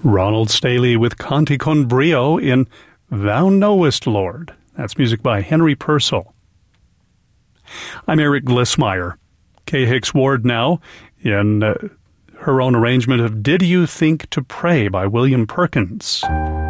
Ronald Staley with Canti con Brio in Thou Knowest, Lord. That's music by Henry Purcell. I'm Eric Glissmeyer. Kay Hicks Ward now in her own arrangement of Did You Think to Pray by William Perkins.